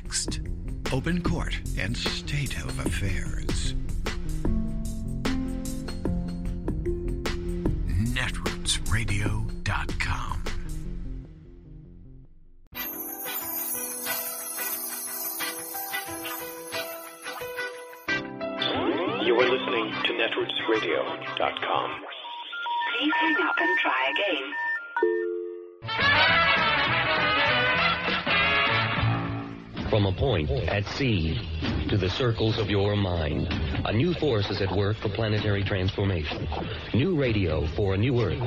next. Open Court and State of Affairs. Netrootsradio.com. You are listening to Netrootsradio.com. Please hang up and try again. From a point at sea to the circles of your mind, a new force is at work for planetary transformation. New radio for a new Earth.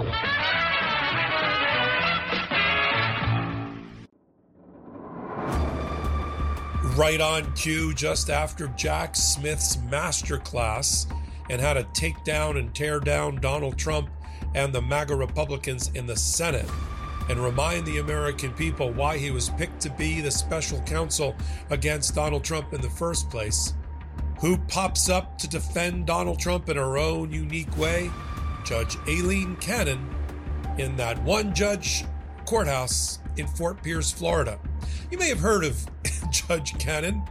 Right on cue, just after Jack Smith's masterclass and how to take down and tear down Donald Trump and the MAGA Republicans in the Senate, and remind the American people why he was picked to be the special counsel against Donald Trump in the first place. Who pops up to defend Donald Trump in her own unique way? Judge Aileen Cannon in that one-judge courthouse in Fort Pierce, Florida. You may have heard of Judge Cannon.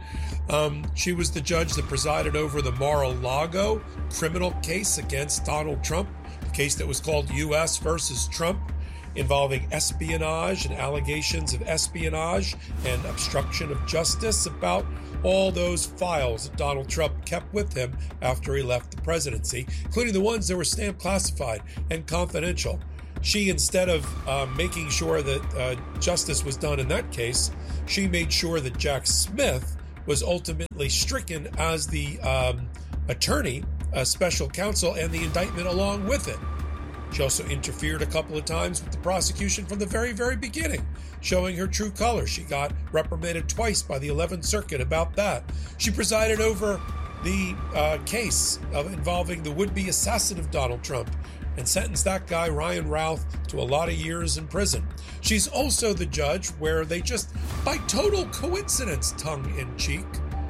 She was the judge that presided over the Mar-a-Lago criminal case against Donald Trump, a case that was called U.S. versus Trump, involving espionage and allegations of espionage and obstruction of justice about all those files that Donald Trump kept with him after he left the presidency, including the ones that were stamped classified and confidential. She, instead of making sure that justice was done in that case, she made sure that Jack Smith was ultimately stricken as the attorney, special counsel, and the indictment along with it. She also interfered a couple of times with the prosecution from the very, very beginning, showing her true colors. She got reprimanded twice by the 11th Circuit about that. She presided over the case involving the would-be assassin of Donald Trump and sentenced that guy, Ryan Routh, to a lot of years in prison. She's also the judge where they just, by total coincidence, tongue-in-cheek,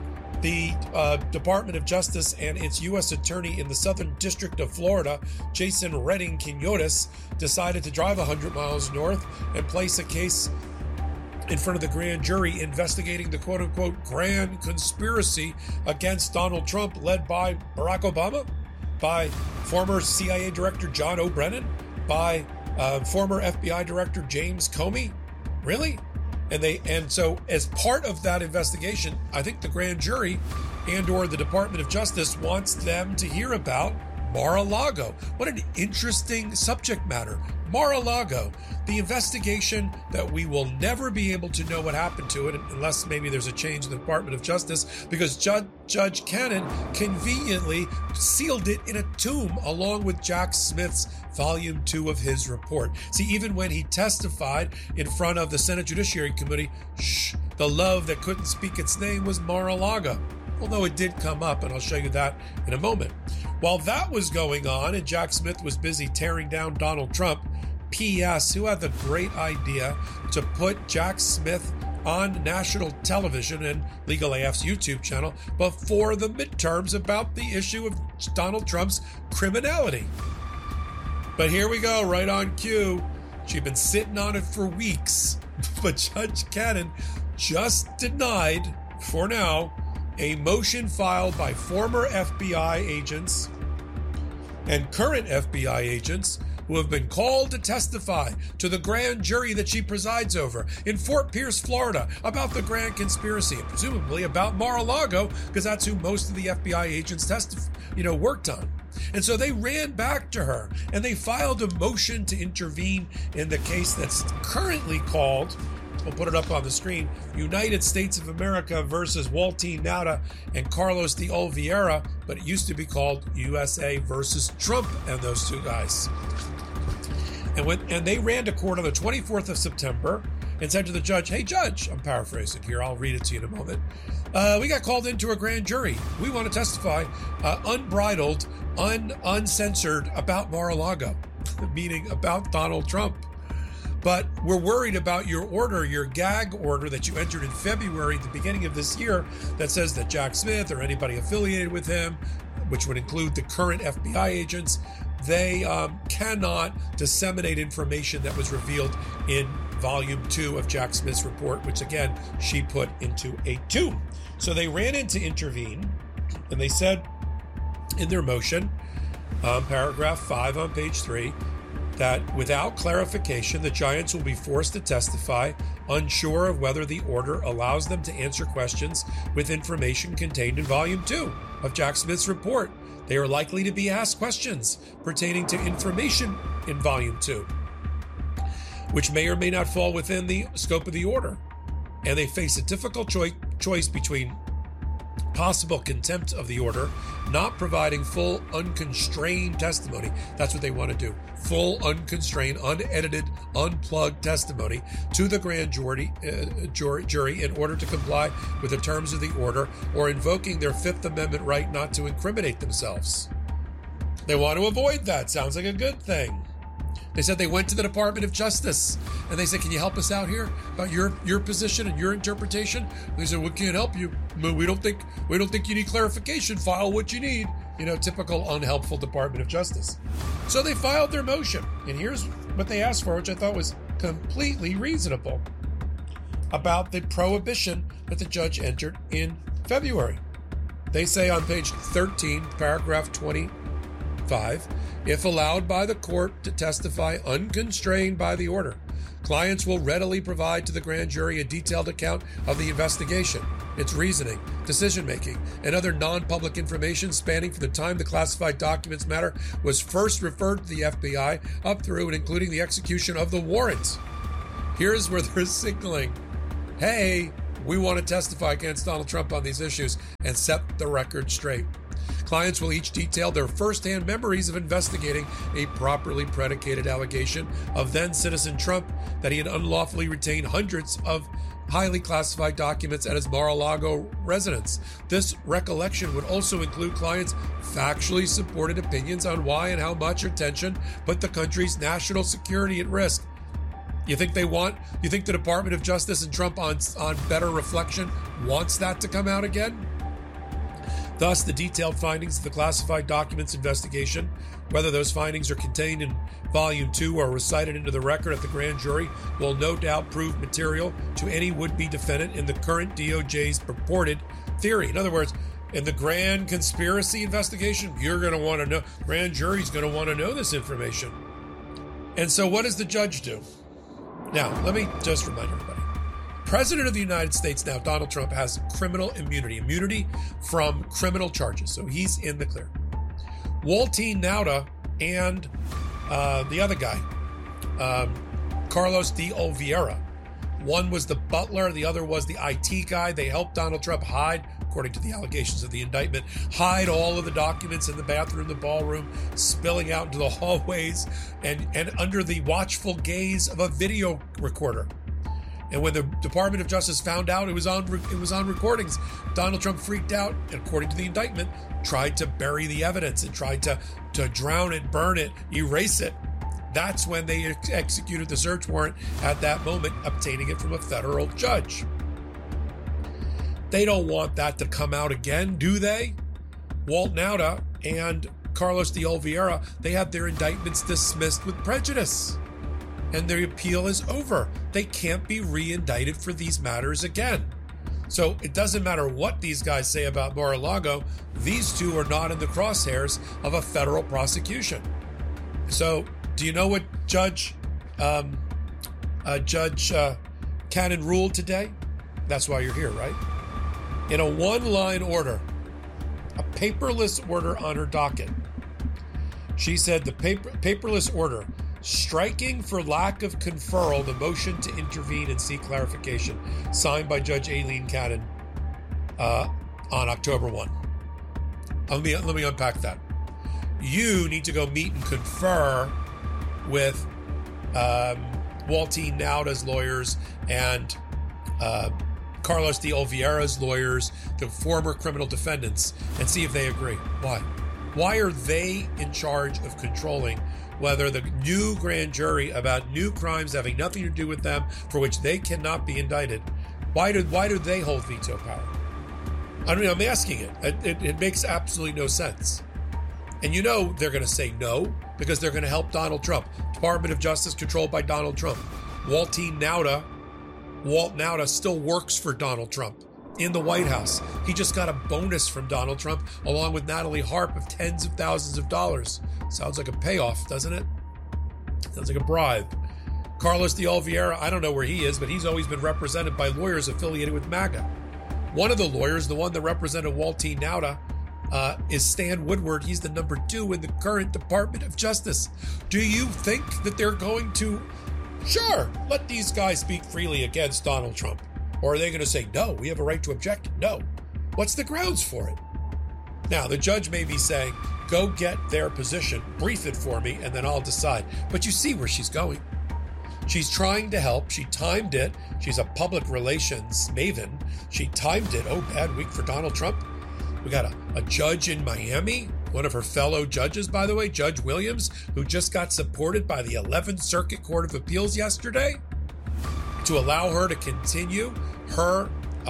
the Department of Justice and its U.S. Attorney in the Southern District of Florida, Jason Redding Quinones, decided to drive 100 miles north and place a case in front of the grand jury investigating the quote-unquote grand conspiracy against Donald Trump led by Barack Obama, by former CIA Director John O'Brennan, by former FBI Director James Comey. Really? And so as part of that investigation, I think the grand jury and or the Department of Justice wants them to hear about Mar-a-Lago. What an interesting subject matter. Mar-a-Lago, the investigation that we will never be able to know what happened to it unless maybe there's a change in the Department of Justice, because Judge Cannon conveniently sealed it in a tomb along with Jack Smith's Volume 2 of his report. See, even when he testified in front of the Senate Judiciary Committee, the love that couldn't speak its name was Mar-a-Lago. Although it did come up, and I'll show you that in a moment. While that was going on and Jack Smith was busy tearing down Donald Trump, P.S., who had the great idea to put Jack Smith on national television and Legal AF's YouTube channel before the midterms about the issue of Donald Trump's criminality. But here we go, right on cue. She'd been sitting on it for weeks, but Judge Cannon just denied, for now, a motion filed by former FBI agents and current FBI agents who have been called to testify to the grand jury that she presides over in Fort Pierce, Florida, about the grand conspiracy and presumably about Mar-a-Lago, because that's who most of the FBI agents worked on. And so they ran back to her and they filed a motion to intervene in the case that's currently called, we'll put it up on the screen, United States of America versus Waltine Nauta and Carlos de Oliveira, but it used to be called USA versus Trump and those two guys. And they ran to court on the 24th of September and said to the judge, "Hey, judge," I'm paraphrasing here, I'll read it to you in a moment, "we got called into a grand jury. We want to testify unbridled, uncensored about Mar-a-Lago," meaning about Donald Trump. "But we're worried about your order, your gag order that you entered in February at the beginning of this year that says that Jack Smith or anybody affiliated with him, which would include the current FBI agents, they cannot disseminate information that was revealed in volume 2 of Jack Smith's report, which again, she put into a tomb. So they ran in to intervene, and they said in their motion, paragraph 5 on page 3, that without clarification, the Giants will be forced to testify, unsure of whether the order allows them to answer questions with information contained in volume 2 of Jack Smith's report. They are likely to be asked questions pertaining to information in volume 2, which may or may not fall within the scope of the order. And they face a difficult choice between possible contempt of the order, not providing full, unconstrained testimony. That's what they want to do. Full, unconstrained, unedited, unplugged testimony to the grand jury in order to comply with the terms of the order, or invoking their Fifth Amendment right not to incriminate themselves. They want to avoid that. Sounds like a good thing. They said they went to the Department of Justice and they said, can you help us out here about your position and your interpretation? And they said, we can't help you. We don't think you need clarification. File what you need. Typical unhelpful Department of Justice. So they filed their motion, and here's what they asked for, which I thought was completely reasonable, about the prohibition that the judge entered in February. They say on page 13, paragraph 25, if allowed by the court to testify unconstrained by the order, clients will readily provide to the grand jury a detailed account of the investigation, its reasoning, decision-making, and other non-public information spanning from the time the classified documents matter was first referred to the FBI up through and including the execution of the warrant. Here's where they're signaling, hey, we want to testify against Donald Trump on these issues and set the record straight. Clients will each detail their first-hand memories of investigating a properly predicated allegation of then-citizen Trump that he had unlawfully retained hundreds of highly classified documents at his Mar-a-Lago residence. This recollection would also include clients' factually supported opinions on why and how much attention put the country's national security at risk. You think the Department of Justice and Trump on better reflection wants that to come out again? Thus, the detailed findings of the classified documents investigation, whether those findings are contained in Volume 2 or recited into the record at the grand jury, will no doubt prove material to any would-be defendant in the current DOJ's purported theory. In other words, in the grand conspiracy investigation, you're going to want to know, grand jury's going to want to know this information. And so what does the judge do? Now, let me just remind everybody. President of the United States now, Donald Trump, has criminal immunity from criminal charges, so he's in the clear. Waltine Nauta and the other guy, Carlos de Oliveira, one was the butler, the other was the IT guy. They helped Donald Trump hide, according to the allegations of the indictment, hide all of the documents in the bathroom, the ballroom, spilling out into the hallways, and under the watchful gaze of a video recorder. And when the Department of Justice found out it was on recordings, Donald Trump freaked out, and according to the indictment, tried to bury the evidence and tried to drown it, burn it, erase it. That's when they executed the search warrant at that moment, obtaining it from a federal judge. They don't want that to come out again, do they? Walt Nauta and Carlos de Oliveira, they had their indictments dismissed with prejudice. And their appeal is over. They can't be re-indicted for these matters again. So it doesn't matter what these guys say about Mar-a-Lago, these two are not in the crosshairs of a federal prosecution. So do you know what Judge Cannon ruled today? That's why you're here, right? In a one-line order, a paperless order on her docket, she said the paperless order, striking for lack of conferral the motion to intervene and seek clarification, signed by Judge Aileen Cannon on October 1. Let me unpack that. You need to go meet and confer with Waltine Nauta's lawyers and Carlos de Oliveira's lawyers, the former criminal defendants, and see if they agree. Why? Why are they in charge of controlling whether the new grand jury about new crimes having nothing to do with them, for which they cannot be indicted, why do they hold veto power? I mean, I'm asking it. It makes absolutely no sense. And you know they're going to say no, because they're going to help Donald Trump. Department of Justice controlled by Donald Trump. Walt Nauta still works for Donald Trump in the White House. He just got a bonus from Donald Trump along with Natalie Harp of tens of thousands of dollars. Sounds like a payoff, doesn't it? Sounds like a bribe. Carlos de Oliveira, I don't know where he is, but he's always been represented by lawyers affiliated with MAGA. One of the lawyers, the one that represented Walt T. Nauta, is Stan Woodward. He's the number 2 in the current Department of Justice. Do you think that they're going to, sure, let these guys speak freely against Donald Trump? Or are they going to say, no, we have a right to object? No. What's the grounds for it? Now, the judge may be saying, go get their position, brief it for me, and then I'll decide. But you see where she's going. She's trying to help. She timed it. She's a public relations maven. She timed it. Oh, bad week for Donald Trump. We got a judge in Miami, one of her fellow judges, by the way, Judge Williams, who just got supported by the 11th Circuit Court of Appeals yesterday to allow her to continue her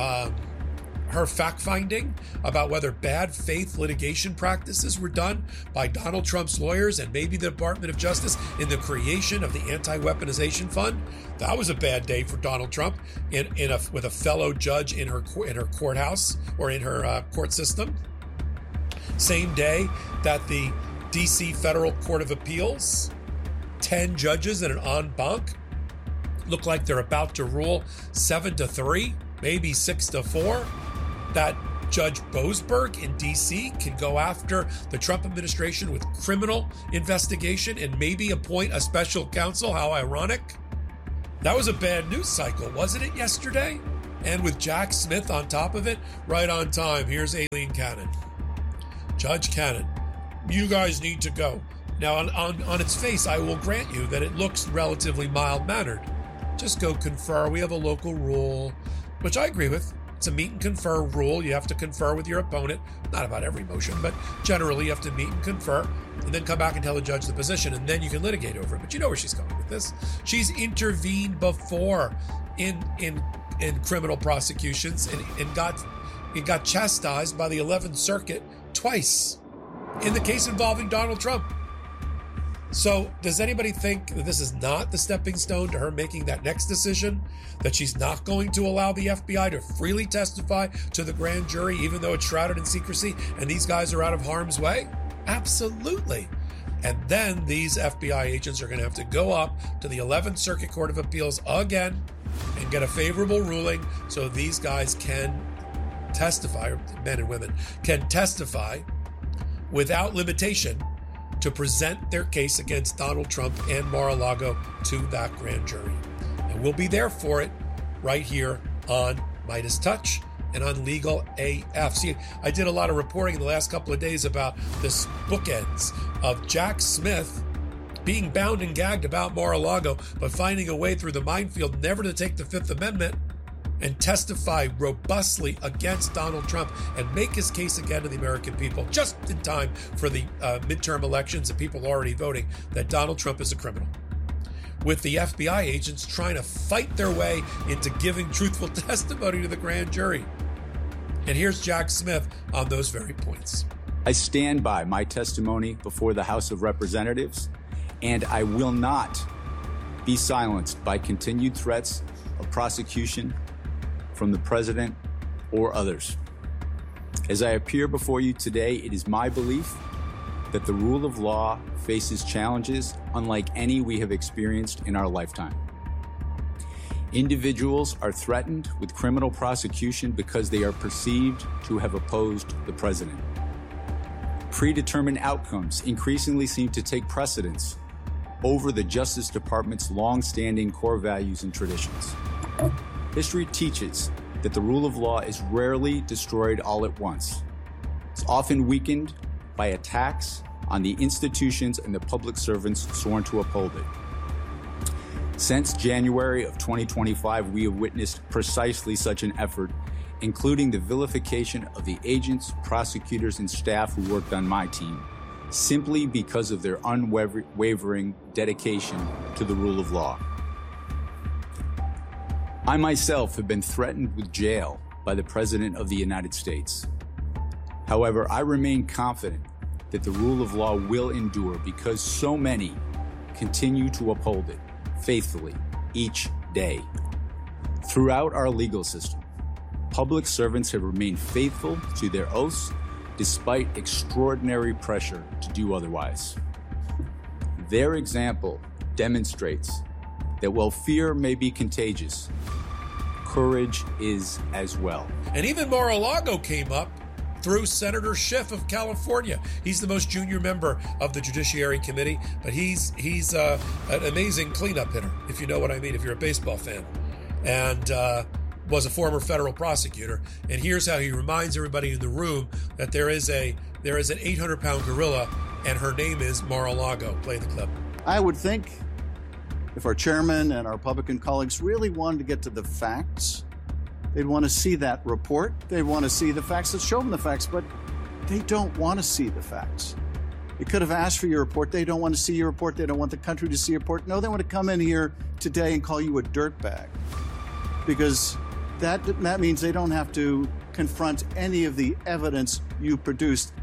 fact-finding about whether bad faith litigation practices were done by Donald Trump's lawyers and maybe the Department of Justice in the creation of the Anti-Weaponization Fund. That was a bad day for Donald Trump with a fellow judge in her courthouse or in her court system. Same day that the D.C. Federal Court of Appeals, 10 judges and an en banc, look like they're about to rule 7-3, maybe 6-4. That Judge Boasberg in D.C. can go after the Trump administration with criminal investigation and maybe appoint a special counsel. How ironic. That was a bad news cycle, wasn't it, yesterday? And with Jack Smith on top of it, right on time. Here's Aileen Cannon. Judge Cannon, you guys need to go. Now, on its face, I will grant you that it looks relatively mild-mannered. Just go confer. We have a local rule, which I agree with. It's a meet and confer rule. You have to confer with your opponent. Not about every motion, but generally you have to meet and confer and then come back and tell the judge the position, and then you can litigate over it. But you know where she's going with this. She's intervened before in criminal prosecutions and got chastised by the 11th Circuit twice in the case involving Donald Trump. So does anybody think that this is not the stepping stone to her making that next decision? That she's not going to allow the FBI to freely testify to the grand jury, even though it's shrouded in secrecy and these guys are out of harm's way? Absolutely. And then these FBI agents are going to have to go up to the 11th Circuit Court of Appeals again and get a favorable ruling so these guys can testify, or men and women can testify without limitation to present their case against Donald Trump and Mar-a-Lago to that grand jury. And we'll be there for it right here on Midas Touch and on Legal AF. See, I did a lot of reporting in the last couple of days about this bookends of Jack Smith being bound and gagged about Mar-a-Lago, but finding a way through the minefield never to take the Fifth Amendment and testify robustly against Donald Trump and make his case again to the American people just in time for the midterm elections and people already voting that Donald Trump is a criminal. With the FBI agents trying to fight their way into giving truthful testimony to the grand jury. And here's Jack Smith on those very points. I stand by my testimony before the House of Representatives, and I will not be silenced by continued threats of prosecution from the president or others. As I appear before you today, it is my belief that the rule of law faces challenges unlike any we have experienced in our lifetime. Individuals are threatened with criminal prosecution because they are perceived to have opposed the president. Predetermined outcomes increasingly seem to take precedence over the Justice Department's long-standing core values and traditions. History teaches that the rule of law is rarely destroyed all at once. It's often weakened by attacks on the institutions and the public servants sworn to uphold it. Since January of 2025, we have witnessed precisely such an effort, including the vilification of the agents, prosecutors, and staff who worked on my team, simply because of their unwavering dedication to the rule of law. I myself have been threatened with jail by the President of the United States. However, I remain confident that the rule of law will endure because so many continue to uphold it faithfully each day. Throughout our legal system, public servants have remained faithful to their oaths despite extraordinary pressure to do otherwise. Their example demonstrates that while fear may be contagious, courage is as well. And even Mar-a-Lago came up through Senator Schiff of California. He's the most junior member of the Judiciary Committee, but he's an amazing cleanup hitter, if you know what I mean, if you're a baseball fan, and was a former federal prosecutor. And here's how he reminds everybody in the room that there is an 800-pound gorilla, and her name is Mar-a-Lago. Play the clip. I would think if our chairman and our Republican colleagues really wanted to get to the facts, they'd want to see that report. They'd want to see the facts that show them the facts, but they don't want to see the facts. You could have asked for your report. They don't want to see your report. They don't want the country to see your report. No, they want to come in here today and call you a dirtbag, because that means they don't have to confront any of the evidence you produced.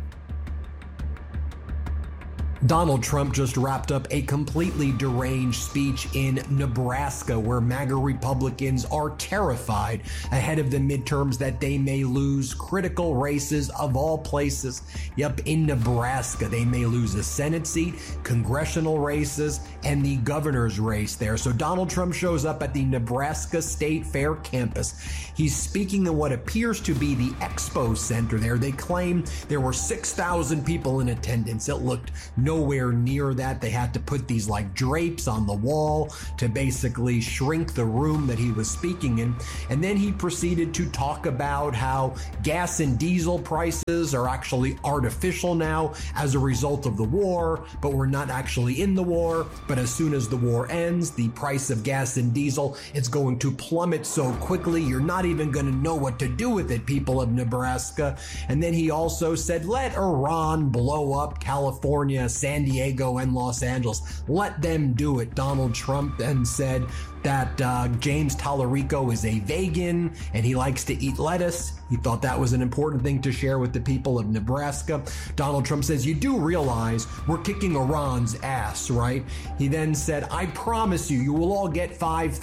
Donald Trump just wrapped up a completely deranged speech in Nebraska, where MAGA Republicans are terrified ahead of the midterms that they may lose critical races of all places. Yep, in Nebraska, they may lose a Senate seat, congressional races, and the governor's race there. So Donald Trump shows up at the Nebraska State Fair campus. He's speaking in what appears to be the Expo Center there. They claim there were 6,000 people in attendance. It looked nowhere near that. They had to put these like drapes on the wall to basically shrink the room that he was speaking in. And then he proceeded to talk about how gas and diesel prices are actually artificial now as a result of the war, but we're not actually in the war. But as soon as the war ends, the price of gas and diesel is going to plummet so quickly, you're not even going to know what to do with it, people of Nebraska. And then he also said, let Iran blow up California, San Diego, and Los Angeles. Let them do it. Donald Trump then said that James Tallarico is a vegan and he likes to eat lettuce. He thought that was an important thing to share with the people of Nebraska. Donald Trump says, you do realize we're kicking Iran's ass, right? He then said, I promise you, you will all get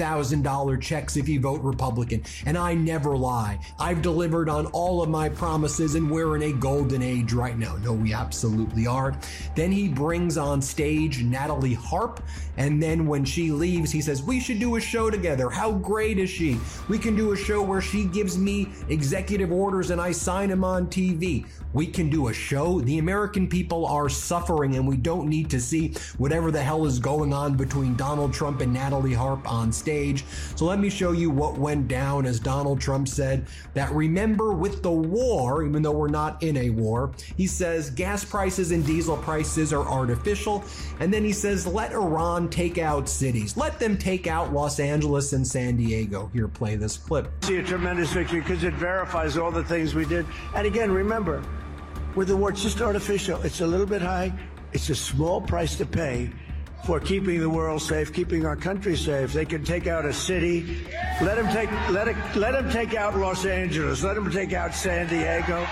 $5,000 checks if you vote Republican. And I never lie. I've delivered on all of my promises and we're in a golden age right now. No, we absolutely are. Then he brings on stage Natalie Harp. And then when she leaves, he says, we should do a show together. How great is she? We can do a show where she gives me executive orders and I sign them on TV. We can do a show. The American people are suffering and we don't need to see whatever the hell is going on between Donald Trump and Natalie Harp on stage. So let me show you what went down as Donald Trump said that, remember, with the war, even though we're not in a war, he says gas prices and diesel prices are artificial. And then he says, let Iran take out cities. Let them take out Los Angeles and San Diego. Here, play this clip. See a tremendous victory because it verifies all the things we did. And again, remember, with the war, it's just artificial. It's a little bit high. It's a small price to pay for keeping the world safe, keeping our country safe. They can take out a city. Let them take out Los Angeles. Let them take out San Diego.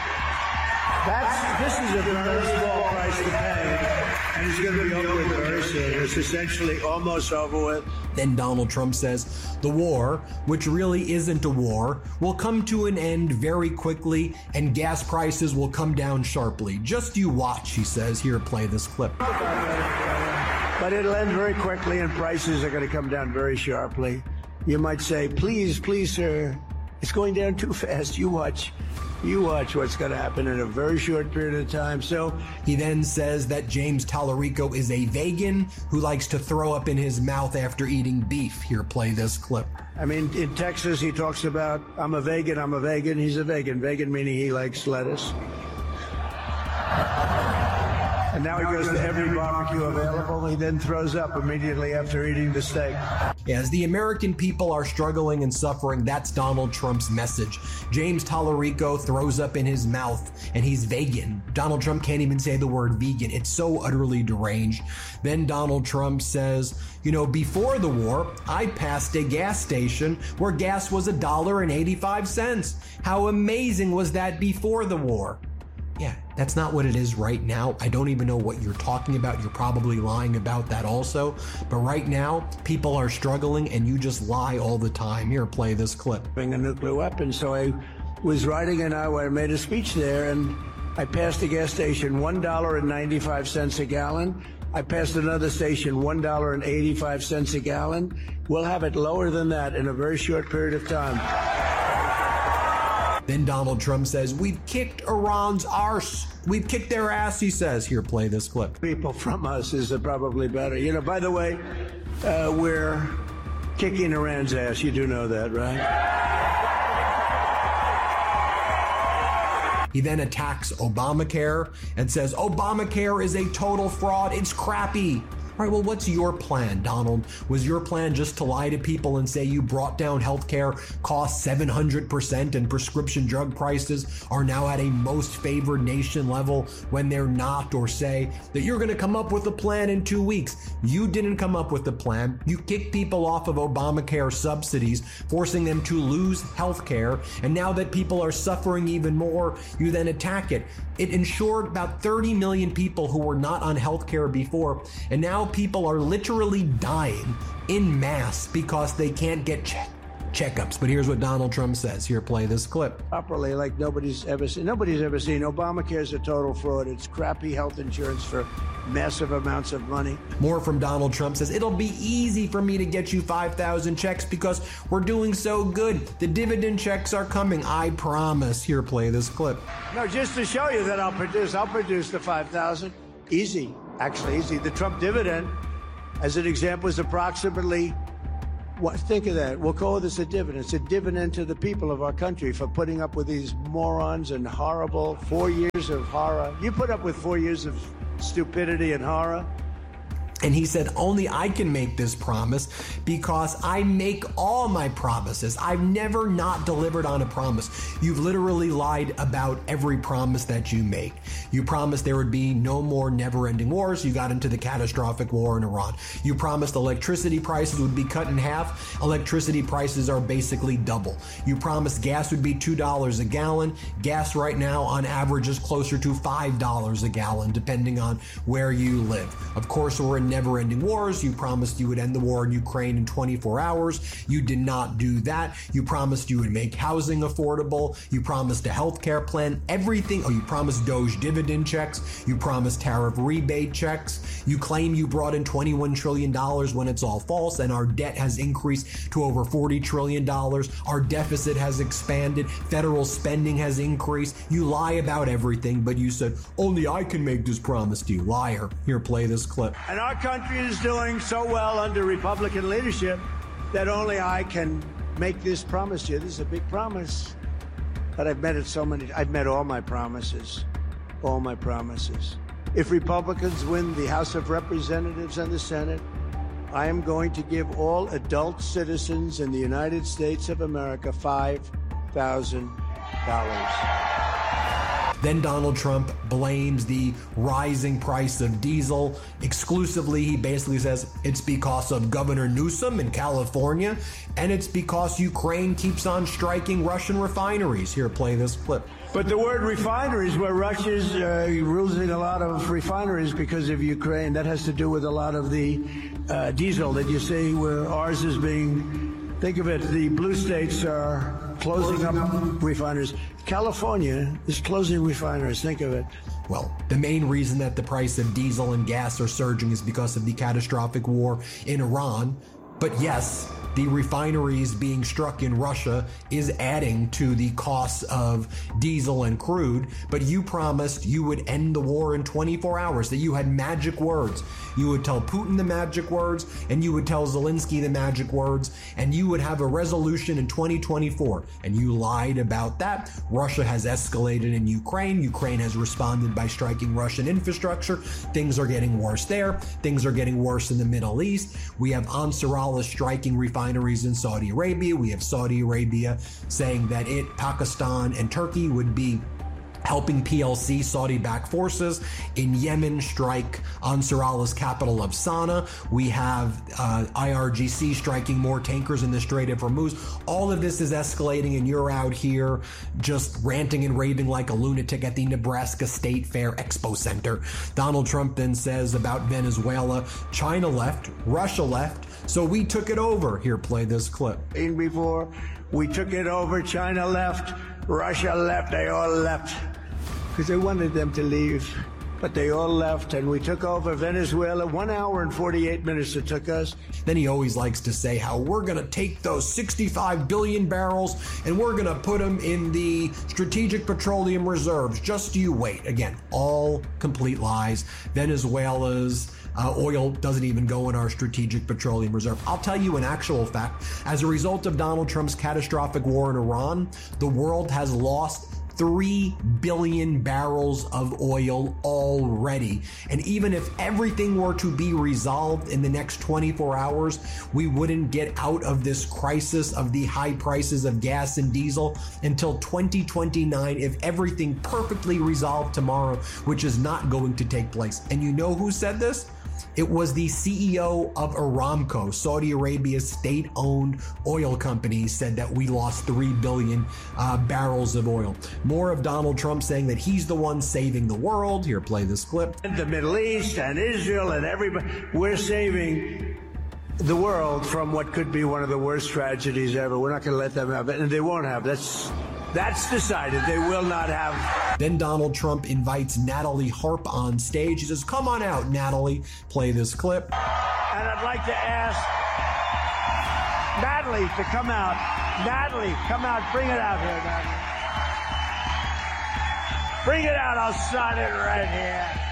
This is a very small price to pay. And it's going to be over with very soon. It's essentially almost over with. Then Donald Trump says the war, which really isn't a war, will come to an end very quickly and gas prices will come down sharply. Just you watch, he says. Here, play this clip. But it'll end very quickly and prices are going to come down very sharply. You might say, please, sir, it's going down too fast. You watch what's going to happen in a very short period of time. So he then says that James Tallarico is a vegan who likes to throw up in his mouth after eating beef. Here, play this clip. I mean, in Texas, he talks about, I'm a vegan. He's a vegan. Vegan meaning he likes lettuce. And now he goes to every barbecue available. He then throws up immediately after eating the steak. As the American people are struggling and suffering, that's Donald Trump's message. James Tallarico throws up in his mouth and he's vegan. Donald Trump can't even say the word vegan. It's so utterly deranged. Then Donald Trump says, before the war, I passed a gas station where gas was $1.85. How amazing was that before the war? Yeah, that's not what it is right now. I don't even know what you're talking about. You're probably lying about that also. But right now, people are struggling and you just lie all the time. Here, play this clip. A nuclear weapon. So I was riding an hour, I made a speech there, and I passed a gas station $1.95 a gallon. I passed another station $1.85 a gallon. We'll have it lower than that in a very short period of time. Then Donald Trump says, we've kicked Iran's arse. We've kicked their ass, he says. Here, play this clip. People from us is probably better. You know, by the way, we're kicking Iran's ass. You do know that, right? He then attacks Obamacare and says, Obamacare is a total fraud. It's crappy. All right, well, what's your plan, Donald? Was your plan just to lie to people and say you brought down healthcare costs 700% and prescription drug prices are now at a most favored nation level when they're not, or say that you're going to come up with a plan in 2 weeks? You didn't come up with the plan. You kicked people off of Obamacare subsidies, forcing them to lose healthcare. And now that people are suffering even more, you then attack it. It insured about 30 million people who were not on healthcare before, and now people are literally dying in mass because they can't get checkups. But here's what Donald Trump says. Here, play this clip. Properly, like nobody's ever seen. Obamacare is a total fraud. It's crappy health insurance for massive amounts of money. More from Donald Trump says, it'll be easy for me to get you 5,000 checks because we're doing so good. The dividend checks are coming, I promise. Here, play this clip. No, just to show you that I'll produce the 5,000. Easy, actually easy. The Trump dividend, as an example, is approximately, think of that. We'll call this a dividend. It's a dividend to the people of our country for putting up with these morons and horrible 4 years of horror. You put up with 4 years of stupidity and horror. And he said, only I can make this promise because I make all my promises. I've never not delivered on a promise. You've literally lied about every promise that you make. You promised there would be no more never-ending wars. You got into the catastrophic war in Iran. You promised electricity prices would be cut in half. Electricity prices are basically double. You promised gas would be $2 a gallon. Gas right now on average is closer to $5 a gallon, depending on where you live. Of course, we're in never-ending wars. You promised you would end the war in Ukraine in 24 hours. You did not do that. You promised you would make housing affordable. You promised a healthcare plan. Everything. Oh, you promised Doge dividend checks. You promised tariff rebate checks. You claim you brought in $21 trillion when it's all false, and our debt has increased to over $40 trillion. Our deficit has expanded. Federal spending has increased. You lie about everything, but you said, only I can make this promise to you. Liar. Here, play this clip. And our country is doing so well under Republican leadership that only I can make this promise to you. This is a big promise. But I've met all my promises. All my promises. If Republicans win the House of Representatives and the Senate, I am going to give all adult citizens in the United States of America $5,000. Then Donald Trump blames the rising price of diesel. Exclusively, he basically says it's because of Governor Newsom in California, and it's because Ukraine keeps on striking Russian refineries. Here, play this clip. But the word refineries, where Russia's losing a lot of refineries because of Ukraine, that has to do with a lot of the diesel that you see where ours is being, think of it, the blue states are closing up refineries. California is closing refineries. Think of it. Well, the main reason that the price of diesel and gas are surging is because of the catastrophic war in Iran. But yes, the refineries being struck in Russia is adding to the costs of diesel and crude. But you promised you would end the war in 24 hours, that you had magic words. You would tell Putin the magic words, and you would tell Zelensky the magic words, and you would have a resolution in 2024. And you lied about that. Russia has escalated in Ukraine. Ukraine has responded by striking Russian infrastructure. Things are getting worse there. Things are getting worse in the Middle East. We have Ansarallah striking refineries in Saudi Arabia. We have Saudi Arabia saying that Pakistan and Turkey would be helping PLC, Saudi-backed forces in Yemen, strike Ansar Allah's capital of Sana'a. We have IRGC striking more tankers in the Strait of Hormuz. All of this is escalating, and you're out here just ranting and raving like a lunatic at the Nebraska State Fair Expo Center. Donald Trump then says about Venezuela, China left, Russia left, so we took it over. Here, play this clip. Before we took it over, China left, Russia left, they all left. Because they wanted them to leave, but they all left, and we took over Venezuela. 1 hour and 48 minutes it took us. Then he always likes to say how we're going to take those 65 billion barrels and we're going to put them in the strategic petroleum reserves. Just you wait. Again, all complete lies. Venezuela's oil doesn't even go in our strategic petroleum reserve. I'll tell you an actual fact. As a result of Donald Trump's catastrophic war in Iran, the world has lost 3 billion barrels of oil already. And even if everything were to be resolved in the next 24 hours, we wouldn't get out of this crisis of the high prices of gas and diesel until 2029 if everything perfectly resolved tomorrow, which is not going to take place. And you know who said this? It was the CEO of Aramco, Saudi Arabia's state-owned oil company, said that we lost 3 billion barrels of oil. More of Donald Trump saying that he's the one saving the world. Here, play this clip. The Middle East and Israel and everybody, we're saving the world from what could be one of the worst tragedies ever. We're not going to let them have it, and they won't have. That's decided. They will not have. Then Donald Trump invites Natalie Harp on stage. He says, come on out, Natalie. Play this clip. And I'd like to ask Natalie to come out. Natalie, come out. Bring it out here, Natalie. Bring it out. I'll sign it right here.